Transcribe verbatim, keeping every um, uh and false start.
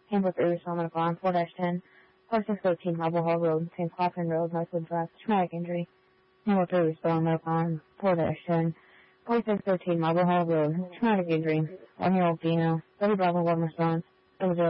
Hamlet three, respond medical on four dash ten, four six thirteen, Marble Hall Road, Saint Claflin Road, Northwood Drive, traumatic injury. Hamlet three, respond medical on four dash ten, four six thirteen, Marble Hall Road, traumatic injury. one-year-old female, thirty Bravo one response, double zero.